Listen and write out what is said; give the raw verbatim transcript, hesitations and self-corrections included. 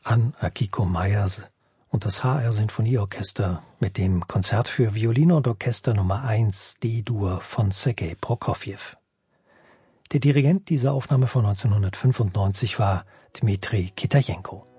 Ann Akiko Meyers und das H R-Sinfonieorchester mit dem Konzert für Violine und Orchester Nummer eins D-Dur von Sergei Prokofjew. Der Dirigent dieser Aufnahme von neunzehnhundertfünfundneunzig war Dmitri Kitajenko.